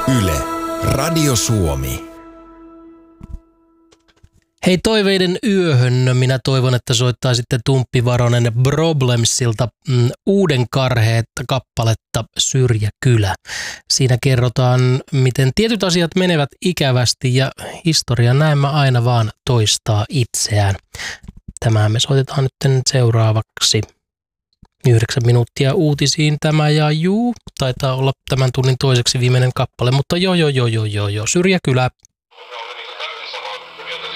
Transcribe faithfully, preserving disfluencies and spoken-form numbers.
Yle, Radio Suomi. Hei, toiveiden yöhön. Minä toivon, että soittaisitte Tumppi Varonen Problemsilta mm, uuden karheetta kappaletta Syrjäkylä. Siinä kerrotaan, miten tietyt asiat menevät ikävästi ja historia näemmä aina vaan toistaa itseään. Tämä me soitetaan nyt seuraavaksi. Yhdeksän minuuttia uutisiin tämä ja juu, taitaa olla tämän tunnin toiseksi viimeinen kappale, mutta joo joo joo joo joo joo, Syrjäkylä.